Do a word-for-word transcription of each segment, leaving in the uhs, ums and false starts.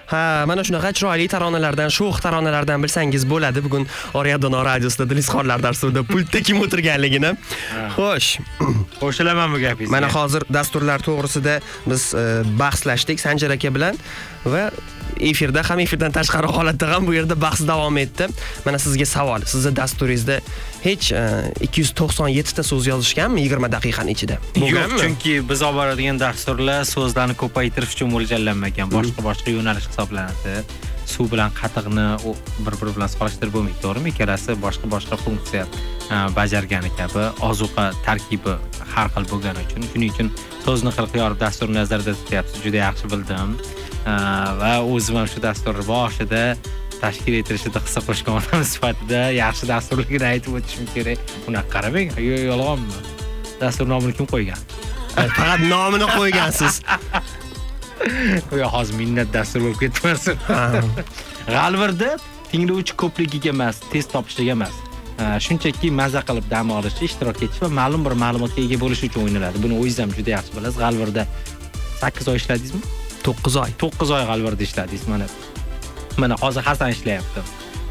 Ha, mana shunaqa chiroyli taronalardan, sho'x taronalardan bilsangiz bo'ladi. Bugun Oriadona radiosida Dilizxonlar darsida pultda kim o'tirganligini. Xo'sh. Qo'shilaman bu gapingizga. Mana hozir dasturlar to'g'risida biz bahslashdik Sanjar aka bilan va efirda ham efirdan tashqari holatda ham bu yerda bahs davom etdi. Mana sizga savol. Sizning dasturingizda hech ikki yuz to'qson yetti ta so'z yozishganmi yigirma daqiqaning ichida? Yo'q, chunki biz olib boradigan dasturlar so'zlarni ko'paytirish uchun mo'ljallanmagan. Boshqa-boshqa yo'nalish hisoblanadi. Suv bilan qatiqni bir-biri bilan solishtirib bo'lmaydi, to'g'rimi? Ikkalasi boshqa-boshqa funksiya bajargani kabi ozuqa tarkibi har xil bo'lgani uchun, shuning uchun so'zni qirq yorib dasturni nazarda tutyapsiz. Juda yaxshi bildim. Va o'zim ham shu dastur boshida tashkil etilishida hissa qo'shgan odam sifatida yaxshi dasturligini aytib o'tishim kerak. Unaqa qaramang, yolg'onmi? Dastur nomini kim qo'ygan? Faqat nomini qo'ygansiz. Qo'ya hozir minnat dastur bo'lib ketmasin. G'alvirda tinglovchi ko'pligiga emas, tez topishga emas. Shunchaki maza qilib dam olish, ishtirok etish va ma'lum bir ma'lumotga ega bo'lish uchun o'ynaladi. Buni o'zingiz ham juda yaxshi bilasiz. G'alvirda sakkiz oy ishladingizmi? to'qqiz oy. to'qqiz oy g'alvirda ishladingiz. Mana mana hozir Hasan ishlayapti.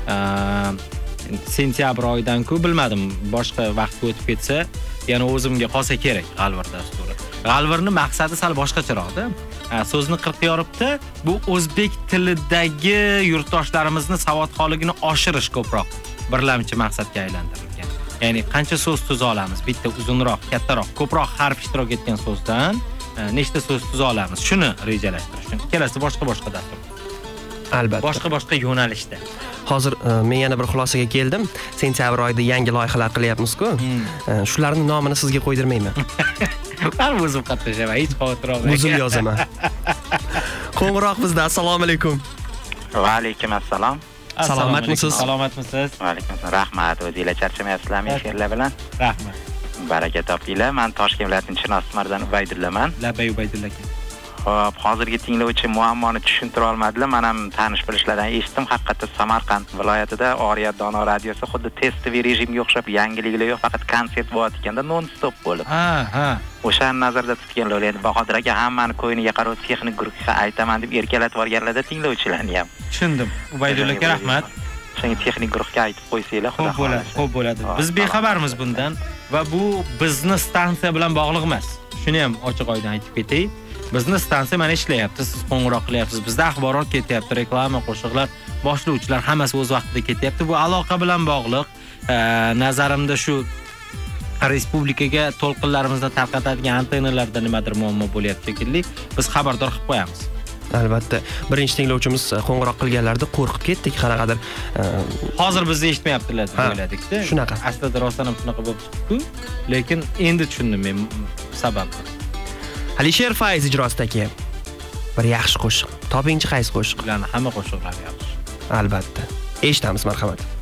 Sentyabr oyidan-ku bilmadim, boshqa vaqtga o'tib ketsa, yana o'zimga qolsa kerak g'alvir dasturi. G'alvirning maqsadi sal boshqacharoqda. So'zni qirq yoribda bu o'zbek tilidagi yurtdoshlarimizni savodxonligini oshirish ko'proq birlamchi maqsadga aylantirilgan. Ya'ni qancha so'z tuza olamiz, bitta uzunroq, kattaroq, ko'proq harf ishtirok etgan so'zdan nechta so'z tuza olamiz, shuni rejalashtirish uchun. Ikkalasi boshqa-boshqa dastur. Albatta. Boshqa-boshqa yo'nalishda. Hozir men yana bir xulosaga keldim. Sentyabr oyida yangi loyihalar qilyapmiz-ku. Shularning nomini sizga qo'ydirmayman. Men o'zim qatnashaman, hech xavotir olmang. O'zim yozaman. Qo'ng'iroq bizda. Assalomu alaykum. Va alaykum assalom. Salomatmisiz? Salomatmisiz? Va alaykum assalom. Rahmat. O'zingizlar charchamayapsizlarmi efirlar bilan? Rahmat. Baraka topinglar. Men Toshkent viloyatining Chinoz tumanidan Ubaydullaman. Labay Ubaydulla aka. Xo'p, hozirgi tinglovchi muammoni tushuntira olmadilar. Men ham tanish bilishlardan eshitdim. Haqiqatda Samarqand viloyatida Oriadona radiosi xuddi testli rejimga o'xshab yangiliklar yo'q, faqat konsert bo'layotganda ekanda non stop bo'lib. Ha, ha. O'shani nazarda tutganlar. Endi Bahodir aka hammani qo'yniga qarab texnik guruhga aytaman deb erkalatib olganlarda tinglovchilarni ham. Tushundim. Ubaydulla aka, rahmat. Shunga texnik guruhga aytib qo'ysanglar, xudo xohlasa. Xo'p bo'ladi, xo'p bo'ladi. Biz bexabarmiz bundan va bu bizni stansiya bilan bog'liq emas. Shuni ham ochiq oydin aytib ketay. Bizni stansiya mana ishlayapti, siz qo'ng'iroq qilyapsiz. Bizda axborot ketyapti, reklama, qo'shiqlar, boshlovchilar hammasi o'z vaqtida ketyapti. Bu aloqa bilan bog'liq. Nazarimda shu respublikaga to'lqinlarimizni tarqatadigan antennalarda nimadir muammo bo'lyapti shekilli. Biz xabardor qilib qo'yamiz. Albatta. Birinchi tinglovchimiz qo'ng'iroq qilganlarda qo'rqib ketdik, qanaqadir. Hozir bizni eshitmayaptilar deb o'yladik-da. Shunaqa. Aslida rostdan ham shunaqa bo'lib chiqdi-ku, lekin endi tushundim men sababni. Alisher Fayz ijrosidagi bir yaxshi qo'shiq. Topingchi qaysi qo'shiq? Ularning hamma qo'shiqlari yaxshi. Albatta. Eshitamiz, marhamat.